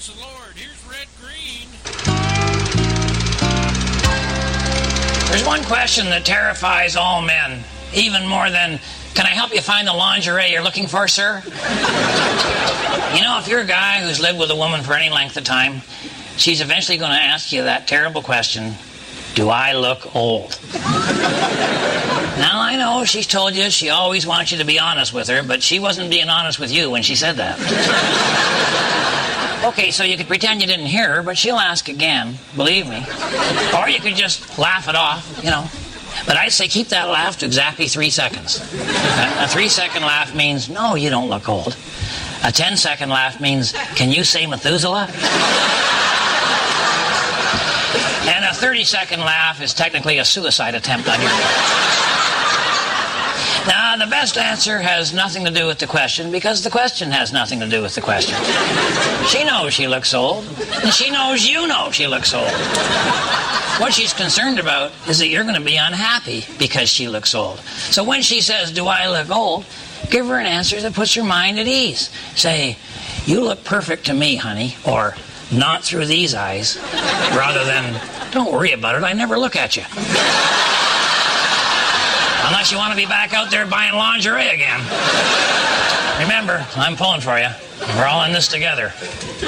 Praise the Lord. Here's Red Green. There's one question that terrifies all men, even more than, can I help you find the lingerie you're looking for, sir? You know, if you're a guy who's lived with a woman for any length of time, she's eventually going to ask you that terrible question, do I look old? Now, I know she's told you she always wants you to be honest with her, but she wasn't being honest with you when she said that. Okay, so you could pretend you didn't hear her, but she'll ask again, believe me. Or you could just laugh it off, you know. But I'd say keep that laugh to exactly 3 seconds. A 3-second laugh means, no, you don't look old. A 10-second laugh means, can you say Methuselah? And a 30-second laugh is technically a suicide attempt on your part. Now, the best answer has nothing to do with the question because the question has nothing to do with the question. She knows she looks old, and she knows you know she looks old. What she's concerned about is that you're going to be unhappy because she looks old. So when she says, do I look old? Give her an answer that puts her mind at ease. Say, you look perfect to me, honey, or not through these eyes, rather than, don't worry about it, I never look at you. Unless you want to be back out there buying lingerie again. Remember, I'm pulling for you. We're all in this together. There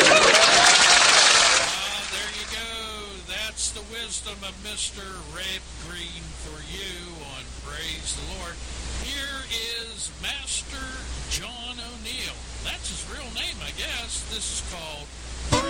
you go. That's the wisdom of Mr. Red Green for you on Praise the Lord. Here is Master John O'Neill. That's his real name, I guess. This is called